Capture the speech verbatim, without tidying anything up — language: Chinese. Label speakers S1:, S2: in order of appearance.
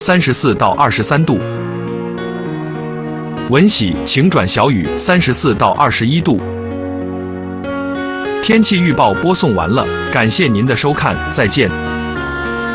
S1: 三十四到二十三度。闻喜晴转小雨，三十四到二十一度。天气预报播送完了，感谢您的收看，再见。